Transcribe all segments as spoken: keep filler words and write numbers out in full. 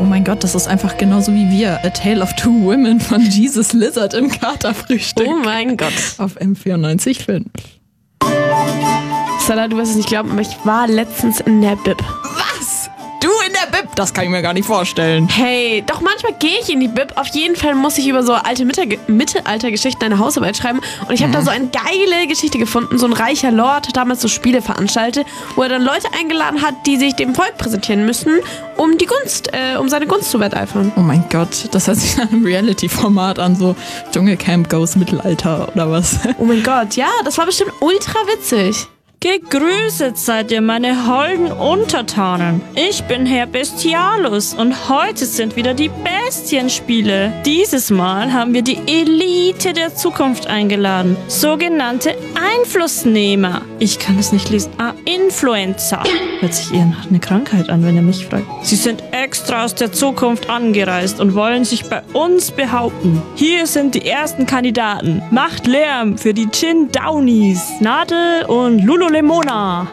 mein Gott, das ist einfach genauso wie wir. A Tale of Two Women von Jesus Lizard im Katerfrühstück. Oh mein Gott. Auf M vierundneunzig Komma fünf. Salah, du wirst es nicht glauben, aber ich war letztens in der Bib. Was? Du in der Bib? Das kann ich mir gar nicht vorstellen. Hey, doch manchmal gehe ich in die Bib. Auf jeden Fall muss ich über so alte Mitte- Mittelaltergeschichten eine Hausarbeit schreiben. Und ich habe Mhm. da so eine geile Geschichte gefunden. So ein reicher Lord hat damals so Spiele veranstaltet, wo er dann Leute eingeladen hat, die sich dem Volk präsentieren müssen, um die Gunst, äh, um seine Gunst zu wetteifern. Oh mein Gott, das hört sich nach einem Reality-Format an, so Dschungelcamp Goes Mittelalter oder was. Oh mein Gott, ja, das war bestimmt ultra witzig. Gegrüßet seid ihr, meine holden Untertanen. Ich bin Herr Bestialus und heute sind wieder die Bestienspiele. Dieses Mal haben wir die Elite der Zukunft eingeladen, sogenannte Einflussnehmer. Ich kann es nicht lesen. Ah, Influencer. Hört sich eher nach einer Krankheit an, wenn ihr mich fragt. Sie sind extra aus der Zukunft angereist und wollen sich bei uns behaupten. Hier sind die ersten Kandidaten. Macht Lärm für die Chin Downies, Nadel und Lululemona.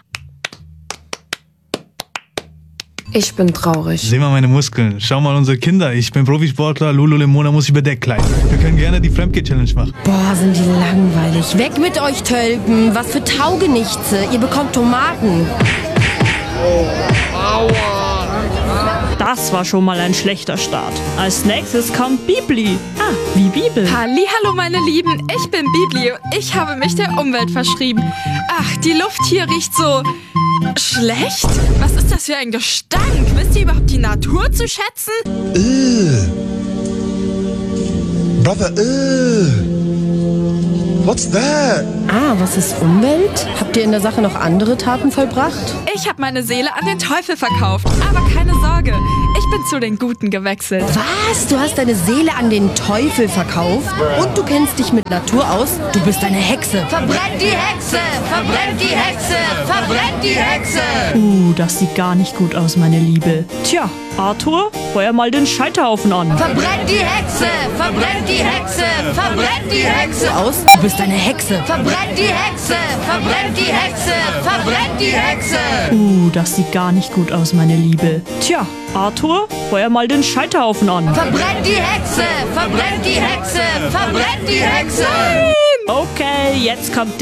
Ich bin traurig. Seh mal meine Muskeln. Schau mal unsere Kinder. Ich bin Profisportler. Lululemona muss ich bedeckt kleiden. Wir können gerne die Fremdgeh-Challenge machen. Boah, sind die langweilig. Weg mit euch, Tölpen. Was für Taugenichtse. Ihr bekommt Tomaten. Das war schon mal ein schlechter Start. Als nächstes kommt Bibli. Ah, wie Bibel. Hallihallo meine Lieben, ich bin Bibli. Ich habe mich der Umwelt verschrieben. Ach, die Luft hier riecht so schlecht. Was ist das für ein Gestank? Wisst ihr überhaupt die Natur zu schätzen? Ugh. Brother, ugh. What's that? Ah, was ist Umwelt? Habt ihr in der Sache noch andere Taten vollbracht? Ich habe meine Seele an den Teufel verkauft. Aber keine Sorge, ich bin zu den Guten gewechselt. Was? Du hast deine Seele an den Teufel verkauft? Und du kennst dich mit Natur aus? Du bist eine Hexe. Verbrennt die Hexe! Verbrennt die Hexe! Verbrennt die Hexe! Uh, das sieht gar nicht gut aus, meine Liebe. Tja, Arthur, feuer mal den Scheiterhaufen an. Verbrennt die Hexe! Verbrennt die Hexe! Verbrennt die Hexe! Aus? Du bist eine Hexe. Verbrennt die Hexe! Verbrennt die Hexe! Verbrennt die Hexe! Uh, das sieht gar nicht gut aus, meine Liebe. Tja, Arthur, feuer mal den Scheiterhaufen an. Verbrennt die Hexe! Verbrennt die Hexe! Verbrennt die Hexe! Okay, jetzt kommt